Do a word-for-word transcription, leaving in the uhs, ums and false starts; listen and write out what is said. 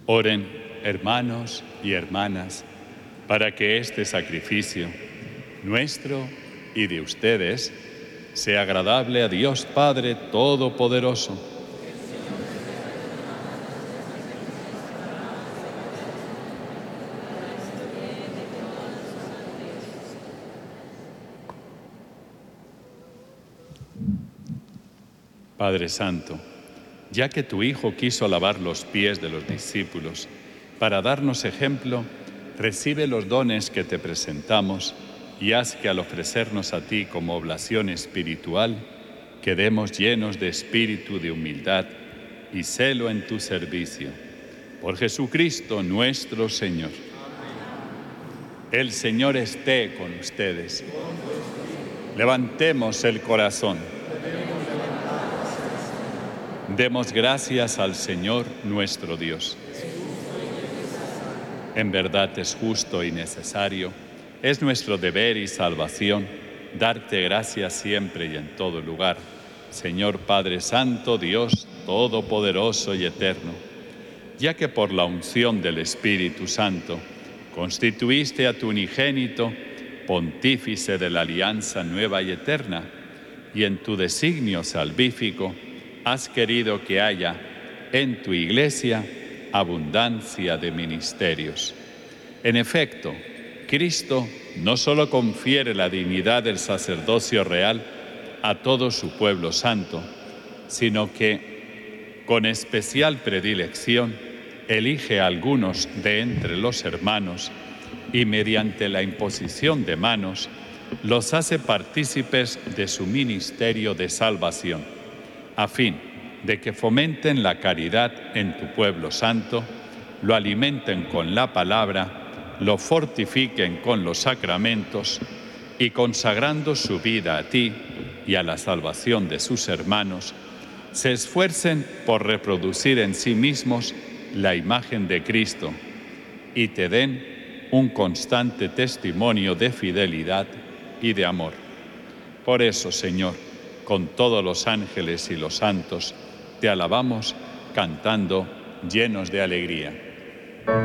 Oren, hermanos y hermanas, para que este sacrificio, nuestro y de ustedes, sea agradable a Dios Padre Todopoderoso. Padre Santo, ya que tu Hijo quiso lavar los pies de los discípulos para darnos ejemplo, recibe los dones que te presentamos y haz que al ofrecernos a ti como oblación espiritual, quedemos llenos de espíritu de humildad y celo en tu servicio. Por Jesucristo nuestro Señor. El Señor esté con ustedes. Levantemos el corazón. Demos gracias al Señor nuestro Dios. En verdad es justo y necesario, es nuestro deber y salvación, darte gracias siempre y en todo lugar, Señor Padre Santo, Dios Todopoderoso y Eterno, ya que por la unción del Espíritu Santo constituiste a tu unigénito pontífice de la alianza nueva y eterna, y en tu designio salvífico has querido que haya en tu Iglesia abundancia de ministerios. En efecto, Cristo no solo confiere la dignidad del sacerdocio real a todo su pueblo santo, sino que, con especial predilección, elige a algunos de entre los hermanos y mediante la imposición de manos los hace partícipes de su ministerio de salvación, a fin de que fomenten la caridad en tu pueblo santo, lo alimenten con la palabra, lo fortifiquen con los sacramentos y consagrando su vida a ti y a la salvación de sus hermanos, se esfuercen por reproducir en sí mismos la imagen de Cristo y te den un constante testimonio de fidelidad y de amor. Por eso, Señor, con todos los ángeles y los santos, te alabamos cantando llenos de alegría.